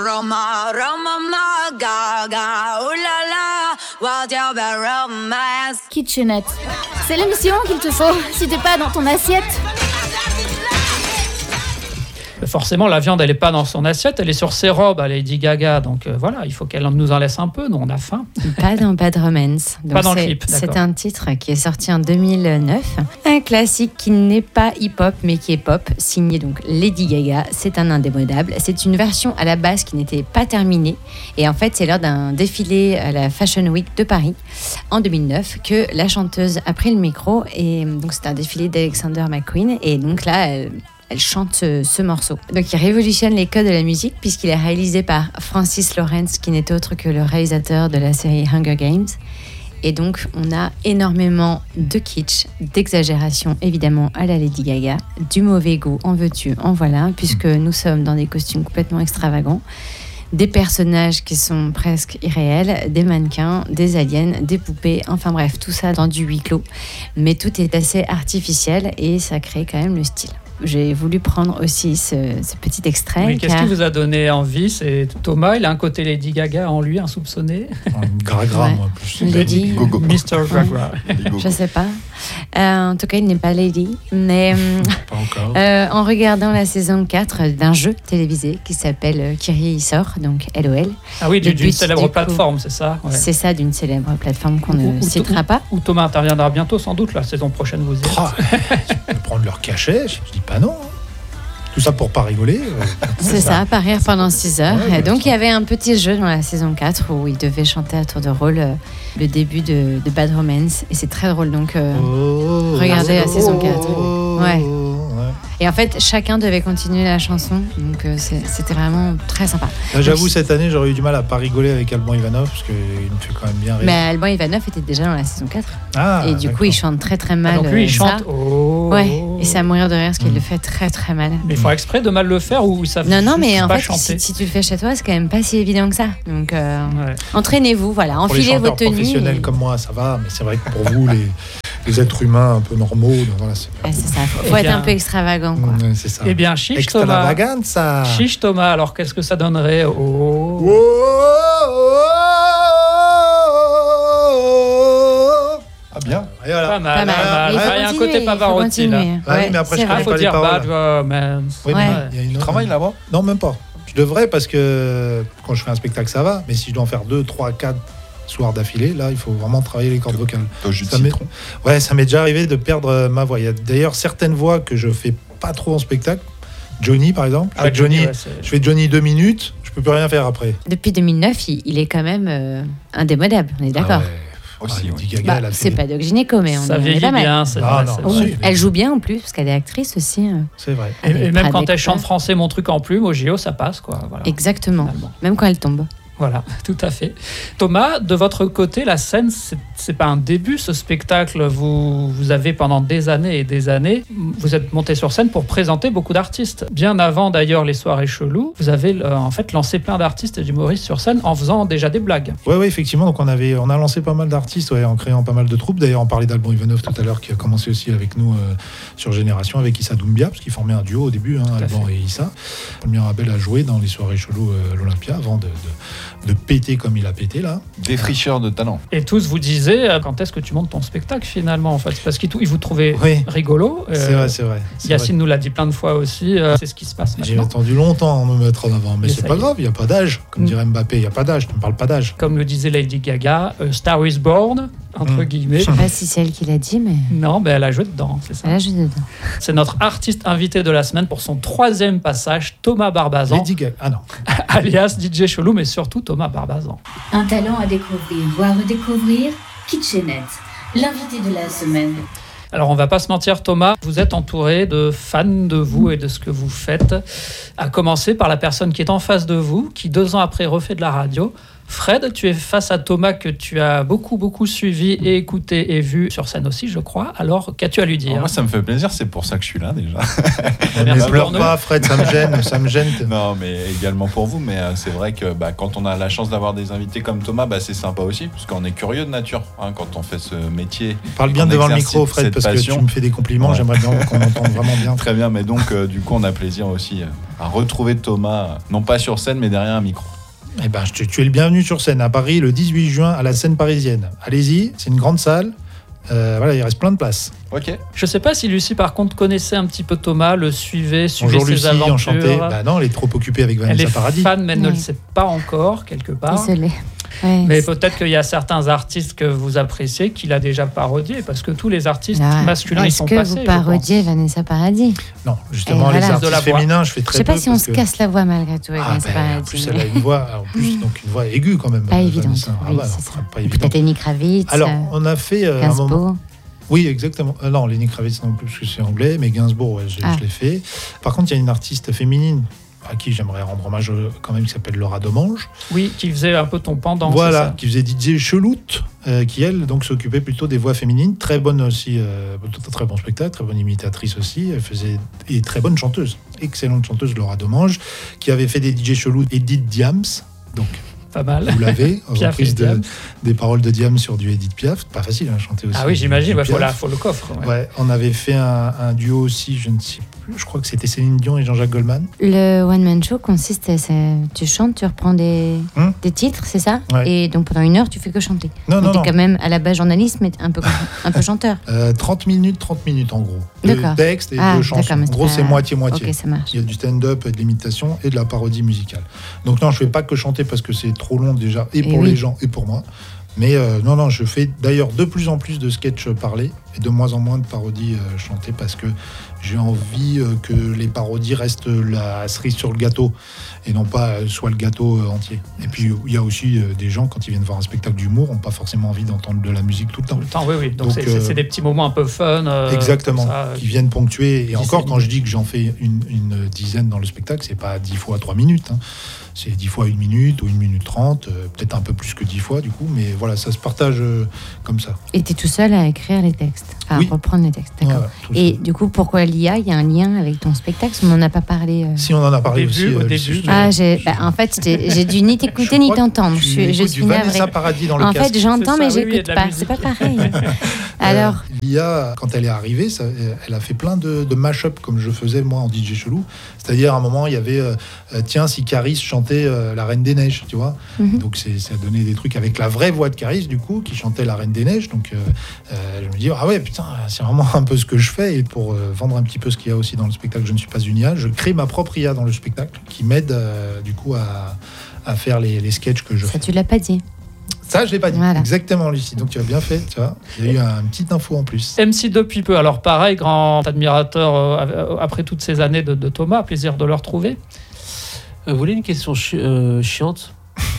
Roma, Roma, ma, gaga, oh là là, what your romance. Kitchenette. C'est l'émission qu'il te faut si t'es pas dans ton assiette. Forcément, la viande, elle n'est pas dans son assiette, elle est sur ses robes à Lady Gaga. Donc voilà, il faut qu'elle nous en laisse un peu. Nous, on a faim. Pas dans Bad Romance. Donc pas dans le clip, c'est un titre qui est sorti en 2009. Un classique qui n'est pas hip-hop, mais qui est pop, signé donc Lady Gaga. C'est un indémodable. C'est une version à la base qui n'était pas terminée. Et en fait, c'est lors d'un défilé à la Fashion Week de Paris en 2009 que la chanteuse a pris le micro. Et donc, c'est un défilé d'Alexander McQueen. Et donc là, elle chante ce morceau. Donc il révolutionne les codes de la musique puisqu'il est réalisé par Francis Lawrence, qui n'est autre que le réalisateur de la série Hunger Games. Et donc on a énormément de kitsch, d'exagération évidemment à la Lady Gaga, du mauvais goût, en veux-tu, en voilà, puisque nous sommes dans des costumes complètement extravagants, des personnages qui sont presque irréels, des mannequins, des aliens, des poupées, enfin bref, tout ça dans du huis clos. Mais tout est assez artificiel et ça crée quand même le style. J'ai voulu prendre aussi ce petit extrait. Mais qu'est-ce qui vous a donné envie? C'est Thomas, il a un côté Lady Gaga en lui, insoupçonné. Gragra, ouais. moi, plus. Lady, Mr. Gragra. Je sais pas. En tout cas, il n'est pas Lady. Mais Pas encore. en regardant la saison 4 d'un jeu télévisé qui s'appelle Kyrie sort, donc LOL. Ah oui, d'une but, célèbre du coup, plateforme, c'est ça? Ouais. C'est ça, d'une célèbre plateforme qu'on ne citera pas. Où Thomas interviendra bientôt, sans doute, la saison prochaine, vous y êtes. Tu peux prendre leur cachet, je dis pas non. Tout ça pour pas rigoler. C'est ça, pas rire pendant 6 heures. Ouais, et donc, il y avait un petit jeu dans la saison 4 où il devait chanter à tour de rôle le début de Bad Romance. Et c'est très drôle, donc regardez la saison 4. Ouais. Et en fait, chacun devait continuer la chanson. Donc, c'était vraiment très sympa. Là, j'avoue, Donc, cette année, j'aurais eu du mal à pas rigoler avec Alban Ivanov, parce qu'il me fait quand même bien rire. mais Alban Ivanov était déjà dans la saison 4. Ah, et du coup, il chante très très mal. Donc lui, il ça. chante. Oh. Ouais, et c'est à mourir de rire parce qu'il le fait très très mal. Mais il faut exprès de mal le faire ou ça fait Non, mais en pas fait, chanter. si tu le fais chez toi, c'est quand même pas si évident que ça. Donc, Ouais. entraînez-vous, voilà, Pour les enfilez vos chanteurs tenues. professionnels comme moi, ça va, mais c'est vrai que pour vous, les êtres humains un peu normaux, donc voilà, c'est pas Ouais, c'est ça, faut Eh être bien, un peu extravagant, quoi. c'est ça. Eh bien, chiche Thomas. Extravaganza. Chiche Thomas, alors qu'est-ce que ça donnerait au... Ah bien. Et voilà. Pas mal, Pas mal. pas mal. Mais il faut Il y a un continuer, côté il faut Pavarotti, là. continuer. Ah oui, mais après, c'est je vrai. Ah, connais faut pas les dire paroles. Bad Romance. Oui, Ouais. mais il y a une Tu autre- travailles là-bas? Non, même pas. Je devrais parce que quand je fais un spectacle, ça va. Mais si je dois en faire 2, 3, 4 soirs d'affilée, là, il faut vraiment travailler les cordes vocales. Au jus de Ça m'est- citron. Ouais, ça m'est déjà arrivé de perdre ma voix. Il y a d'ailleurs certaines voix que je fais pas trop en spectacle. Johnny, par exemple. Ah, Johnny, ouais, c'est- je fais Johnny 2 minutes, je peux plus rien faire après. Depuis 2009, il est quand même indémodable, on est d'accord. Ah ouais. Aussi, Lady oui. Gaga, Bah, elle a c'est fait- pas Doc Gynéco, mais on Ça est vieillit pas mal. bien, c'est Ah, vrai. non, c'est oui. vrai. Oui. Elle joue bien en plus, parce qu'elle est actrice aussi. C'est vrai. Et même Pradek, quand elle chante quoi. français, mon truc en plume, au JO, ça passe, quoi. Voilà. Exactement, Finalement. même quand elle tombe. Voilà, tout à fait. Thomas, de votre côté, la scène, c'est pas un début, ce spectacle. Vous avez pendant des années et des années, vous êtes monté sur scène pour présenter beaucoup d'artistes. Bien avant d'ailleurs les soirées cheloues, vous avez en fait lancé plein d'artistes et d'humoristes sur scène en faisant déjà des blagues. Ouais, effectivement. Donc on a lancé pas mal d'artistes, ouais, en créant pas mal de troupes. D'ailleurs, on parlait d'Alban Ivanov tout à l'heure, qui a commencé aussi avec nous sur Génération, avec Issa Doumbia, parce qu'ils formaient un duo au début, hein, à Alban fait. et Issa. Damien Abel a joué dans les soirées cheloues à l'Olympia avant de péter comme il a pété là. Défricheur de talent. Et tous vous disiez, quand est-ce que tu montes ton spectacle finalement en fait? Parce qu'ils vous trouvaient Oui. rigolo. C'est vrai, c'est vrai. C'est Yacine vrai. nous l'a dit plein de fois aussi, c'est ce qui se passe J'ai maintenant. attendu longtemps à me mettre en avant, mais Mais c'est ça pas y est. grave, il n'y a pas d'âge. Comme dirait Mbappé, il n'y a pas d'âge, tu ne parles pas d'âge. Comme le disait Lady Gaga, Star is Born, entre guillemets. Je sais pas si c'est elle qui l'a dit, mais Non, ben elle a joué dedans, c'est ça. elle a joué dedans. C'est notre artiste invité de la semaine pour son 3e passage, Thomas Barbazan, Lady Gaga. Ah non. alias DJ Chelou, mais surtout Thomas Barbazan. Un talent à découvrir ou à redécouvrir, Kitchenette, l'invité de la semaine. Alors on va pas se mentir Thomas, vous êtes entouré de fans de vous et de ce que vous faites, à commencer par la personne qui est en face de vous, qui 2 ans après refait de la radio. Fred, tu es face à Thomas que tu as beaucoup suivi et écouté et vu sur scène aussi, je crois. Alors, qu'as-tu à lui dire? Alors, moi, ça me fait plaisir, c'est pour ça que je suis là déjà. Ne Merci pleure pour nous. pas, Fred, ça me gêne. Non, mais également pour vous. Mais c'est vrai que quand on a la chance d'avoir des invités comme Thomas, c'est sympa aussi, parce qu'on est curieux de nature hein, quand on fait ce métier. Parle bien qu'on devant le exerce micro, Fred, cette parce que passion. tu me fais des compliments, Ouais. j'aimerais bien qu'on entende vraiment bien. Très bien, mais donc du coup, on a plaisir aussi à retrouver Thomas, non pas sur scène, mais derrière un micro. Eh ben, tu es le bienvenu sur scène à Paris le 18 juin à la Scène Parisienne. Allez-y, c'est une grande salle. Voilà, il reste plein de places. Ok. Je sais pas si Lucie, par contre, connaissait un petit peu Thomas, le suivait Bonjour ses Lucie, aventures. enchantée. Bah non, elle est trop occupée avec Elle Vanessa est Paradis. fan, mais elle ne le Oui. sait pas encore, quelque part. Désolée. Ouais, Mais c'est- peut-être qu'il y a certains artistes que vous appréciez qu'il a déjà parodié, parce que tous les artistes Là, masculins, ils sont Est-ce que passés. vous je parodiez Vanessa Paradis? Non, justement, Et les voilà. De la artistes voix. féminins, je fais Je très sais peu. pas si on parce se que- casse la voix malgré tout avec Ah, Vanessa ben, en Paradis. plus, elle a une voix, donc une voix aiguë quand même. Pas évidente. Vanessa. Ah Oui, bah, c'est non, ça. pas Et puis évident. t'as Lenny Kravitz, Alors, on a fait un moment. Gainsbourg. Oui, exactement. Non, Lenny Kravitz non plus, parce que c'est anglais, mais Gainsbourg, ouais, Ah. je l'ai fait. Par contre, il y a une artiste féminine à qui j'aimerais rendre hommage quand même, qui s'appelle Laura Domange. Oui, qui faisait un peu ton pendant. Voilà, c'est qui faisait DJ Cheloute, qui elle donc s'occupait plutôt des voix féminines. Très bonne aussi, très bon spectacle, très bonne imitatrice aussi. Elle faisait et très bonne chanteuse, excellente chanteuse Laura Domange, qui avait fait des DJ Cheloute Edith Diams. Donc ça. Pas mal. vous l'avez, Piaf reprise et Diams. des paroles de Diams sur du Edith Piaf. Pas facile à chanter aussi. Ah oui, j'imagine, Edith il Piaf. faut le coffre. ouais. Ouais, on avait fait un duo aussi, je ne sais plus, je crois que c'était Céline Dion et Jean-Jacques Goldman. Le one-man show consiste à tu chantes, tu reprends des titres, c'est ça? Ouais. Et donc pendant 1 heure, tu fais que chanter. Non, donc non, t'es non. quand même à la base journaliste, mais un peu chanteur. 30 minutes en gros. De D'accord. texte et Ah, de chansons. d'accord, mais En gros, c'est c'est pas- moitié-moitié. Ok, ça marche. Il y a du stand-up, de l'imitation et de la parodie musicale. Donc non, je fais pas que chanter parce que c'est trop long déjà, et pour oui. les gens et pour moi. Mais non, je fais d'ailleurs de plus en plus de sketchs parlés et de moins en moins de parodies chantées parce que j'ai envie que les parodies restent la cerise sur le gâteau et non pas soit le gâteau entier. Et puis il y a aussi des gens, quand ils viennent voir un spectacle d'humour, n'ont pas forcément envie d'entendre de la musique tout le temps. Tout le temps, oui, oui. Donc, Donc, c'est des petits moments un peu fun. Exactement, comme ça. qui viennent ponctuer. Et qui encore, quand s'éliminent. je dis que j'en fais une dizaine dans le spectacle, c'est pas 10 fois 3 minutes. Hein. C'est 10 fois 1 minute ou 1 minute 30, peut-être un peu plus que 10 fois du coup, mais voilà, ça se partage comme ça. Et t'es tout seul à écrire les textes, à Oui. reprendre les textes, d'accord. Voilà, tout Et ça. du coup, pourquoi l'IA? Il y a un lien avec ton spectacle? On n'en a pas parlé. Si on en a parlé Au aussi. début, au Lucie, début, je te- Ah, je- en fait, j'ai dû ni t'écouter ni t'entendre. Je Tu suis écoutes du navrée. Vanessa Paradis dans le En casque. fait, j'entends, C'est mais ça, oui, oui, il y a j'écoute de la pas. musique. C'est pas pareil. Alors, l'IA, quand elle est arrivée, elle a fait plein de mash-up comme je faisais moi en DJ chelou. C'est-à-dire à un moment, il y avait tiens, si Caris chantait La Reine des Neiges, tu vois. Mhm. Donc ça donnait des trucs avec la vraie voix de Caris, du coup, qui chantait La Reine des Neiges. Donc je me dis, ah ouais, putain, c'est vraiment un peu ce que je fais. Et pour vendre un petit peu ce qu'il y a aussi dans le spectacle, je ne suis pas une IA. Je crée ma propre IA dans le spectacle qui m'aide du coup à faire les sketchs que je ça, fais. tu l'as pas dit. Ça, je l'ai pas dit. Voilà. Exactement, Lucie. Donc tu as bien fait, tu vois. Il y a eu une petite info en plus. MC depuis peu. Alors pareil, grand admirateur après toutes ces années de Thomas. Plaisir de le retrouver. Vous voulez une question chiante?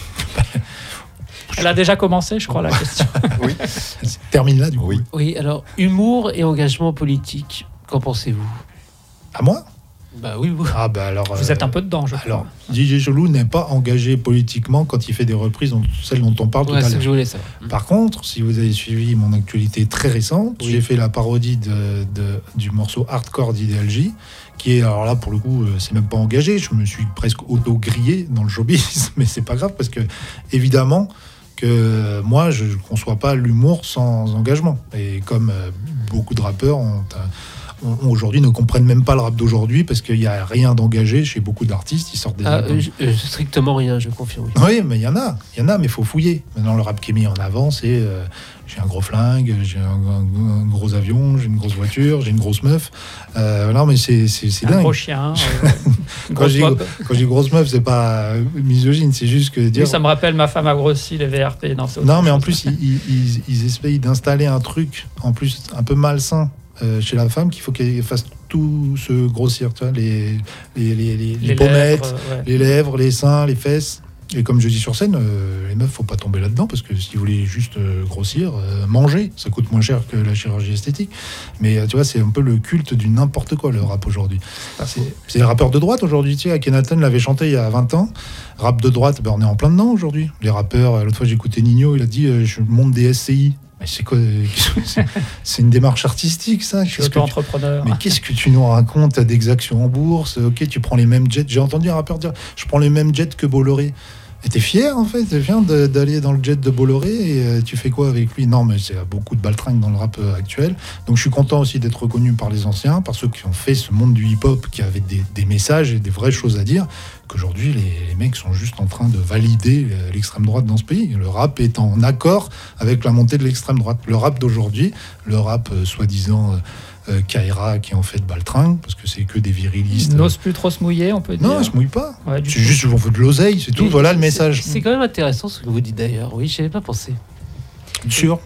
Elle a déjà commencé, je crois, la question. Termine là, du coup. Oui. Oui, alors, humour et engagement politique, qu'en pensez-vous? À moi? Bah oui, vous. Ah bah alors. Vous êtes un peu dedans, je crois. Alors, DJ Chelou n'est pas engagé politiquement quand il fait des reprises, celles dont on parle tout Ouais, à c'est ce que l'heure. je voulais savoir. Par contre, si vous avez suivi mon actualité très récente, Oui. j'ai fait la parodie du morceau Hardcore d'Ideal qui est, alors là, pour le coup, c'est même pas engagé. Je me suis presque auto-grillé dans le showbiz, mais c'est pas grave parce que, évidemment, que moi, je ne conçois pas l'humour sans engagement. Et comme beaucoup de rappeurs aujourd'hui ne comprennent même pas le rap d'aujourd'hui parce qu'il n'y a rien d'engagé chez beaucoup d'artistes, ils sortent des albums. Strictement rien, je confirme. Oui. Oui, mais il y en a, mais il faut fouiller. Maintenant, le rap qui est mis en avant, c'est j'ai un gros flingue, j'ai un gros avion, j'ai une grosse voiture, j'ai une grosse meuf. Non, mais c'est Un dingue. gros chien. une Quand grosse je pop. dis grosse meuf, c'est pas misogyne, c'est juste que dire. Oui, ça me rappelle ma femme a grossi, les VRP. Non, c'est autre Non, mais en chose. plus, ils essayent d'installer un truc, en plus, un peu malsain chez la femme, qu'il faut qu'elle fasse tout se grossir, tu vois, les pommettes, lèvres, ouais. les lèvres, les seins, les fesses. Et comme je dis sur scène, les meufs, faut pas tomber là-dedans, parce que si vous voulez juste grossir, manger, ça coûte moins cher que la chirurgie esthétique. Mais tu vois, c'est un peu le culte du n'importe quoi, le rap aujourd'hui. C'est les rappeurs de droite aujourd'hui, tu sais, Akhenaton l'avait chanté il y a 20 ans. Rap de droite, ben, on est en plein dedans aujourd'hui. Les rappeurs, l'autre fois j'ai écouté Nino, il a dit je monte des SCI. Mais c'est quoi c'est une démarche artistique, ça. Je suis auto-entrepreneur. Mais qu'est-ce que tu nous racontes? T'as des actions en bourse, ok, tu prends les mêmes jets. J'ai entendu un rappeur dire je prends les mêmes jets que Bolloré. Et t'es fier, en fait, t'es fier d'aller dans le jet de Bolloré et tu fais quoi avec lui? Non, mais il y a beaucoup de baltringues dans le rap actuel. Donc je suis content aussi d'être reconnu par les anciens, par ceux qui ont fait ce monde du hip-hop, qui avaient des messages et des vraies choses à dire, qu'aujourd'hui les mecs sont juste en train de valider l'extrême droite dans ce pays. Le rap est en accord avec la montée de l'extrême droite. Le rap d'aujourd'hui, le rap soi-disant... Kaira qui est en fait baltringue parce que c'est que des virilistes. N'ose plus trop se mouiller, on peut dire. Non, ils se mouillent pas. Ouais, c'est juste on veut de l'oseille, c'est tout. Et voilà le message. C'est quand même intéressant ce que vous dites d'ailleurs. Oui, je n'y avais pas pensé. Sur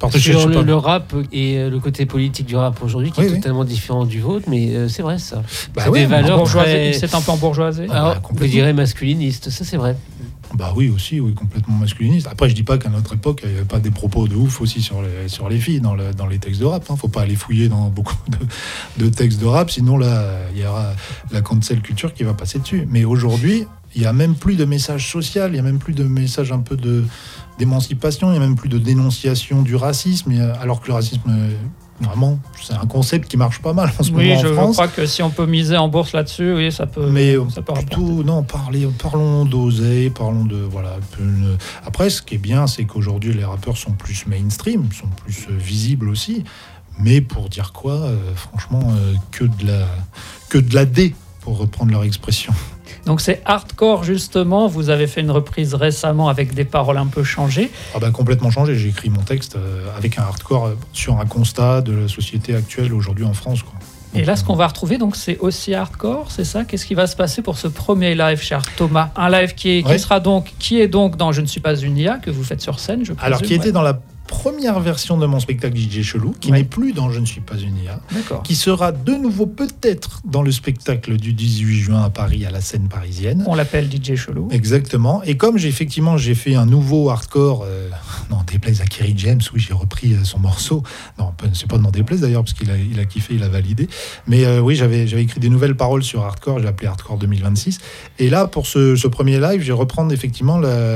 le rap et le côté politique du rap aujourd'hui qui est totalement différent du vôtre, mais c'est vrai ça. C'est des valeurs très... C'est un peu embourgeoisé. On peut dire masculiniste, ça c'est vrai. Bah oui, aussi, oui, complètement masculiniste. Après, je dis pas qu'à notre époque, il n'y avait pas des propos de ouf aussi sur les filles dans les textes de rap. Faut pas aller fouiller dans beaucoup de textes de rap, sinon là, il y aura la cancel culture qui va passer dessus. Mais aujourd'hui, il n'y a même plus de message social, il n'y a même plus de message un peu d'émancipation, il n'y a même plus de dénonciation du racisme, alors que le racisme... Vraiment, c'est un concept qui marche pas mal en ce moment en France. Oui, je crois que si on peut miser en bourse là-dessus, oui, ça peut. Mais ça peut plutôt, non, parlons d'oseille, parlons de voilà. Après, ce qui est bien, c'est qu'aujourd'hui les rappeurs sont plus mainstream, sont plus visibles aussi. Mais pour dire quoi, franchement, que de la D, pour reprendre leur expression. Donc c'est hardcore justement, vous avez fait une reprise récemment avec des paroles un peu changées. Ah bah complètement changé, j'ai écrit mon texte avec un hardcore sur un constat de la société actuelle aujourd'hui en France, quoi. Et là, ce qu'on va retrouver, donc, c'est aussi hardcore, c'est ça? Qu'est-ce qui va se passer pour ce premier live, cher Thomas? Un live qui est donc dans Je ne suis pas une IA, que vous faites sur scène, je présume. Alors, qui était dans la première version de mon spectacle DJ Chelou, qui n'est plus dans Je ne suis pas une IA, qui sera de nouveau peut-être dans le spectacle du 18 juin à Paris, à la scène parisienne. On l'appelle DJ Chelou. Exactement. Et comme j'ai fait un nouveau hardcore, non, déplaise à Kerry James, oui, j'ai repris son morceau. Non, c'est pas non déplaise d'ailleurs, parce qu'il a kiffé, il a validé. Mais oui, j'avais écrit des nouvelles paroles sur hardcore, j'ai appelé Hardcore 2026. Et là, pour ce premier live, je vais reprendre effectivement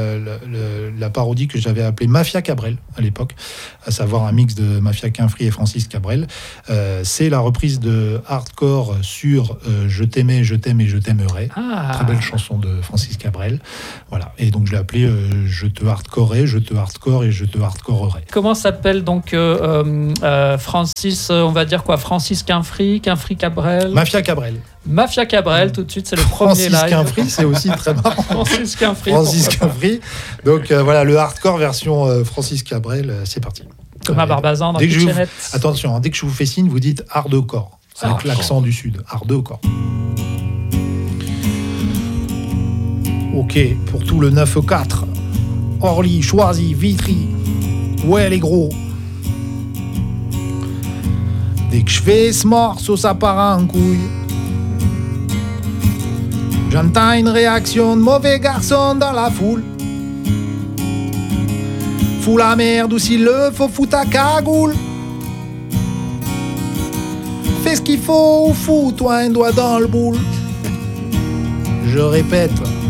la parodie que j'avais appelée Mafia Cabrel à l'époque, à savoir un mix de Mafia Quinfri et Francis Cabrel. C'est la reprise de hardcore sur Je t'aimais, je t'aime et je t'aimerai. Très belle chanson de Francis Cabrel. Voilà. Et donc je l'ai appelé Je te hardcorerai, je te hardcore et je te hardcorerai. Comment s'appelle donc Francis, on va dire quoi? Francis Quinfri Cabrel? Mafia Cabrel. Mafia Cabrel, tout de suite, c'est le premier live. Francis Quinfri, c'est aussi très marrant. Francis Quinfri. Donc voilà, le hardcore version Francis Cabrel, c'est parti. Thomas Barbazan dans Kitchenette. Attention, dès que je vous fais signe, vous dites hardcore, avec l'accent du sud. Hardcore. Ok, pour tout le 9-4. Orly, Choisy, Vitry. Ouais, les gros. Dès que je fais ce morceau, ça part en couille. J'entends une réaction de mauvais garçon dans la foule. Fous la merde ou s'il le faut, fous ta cagoule. Fais ce qu'il faut ou fous-toi un doigt dans le boule. Je répète,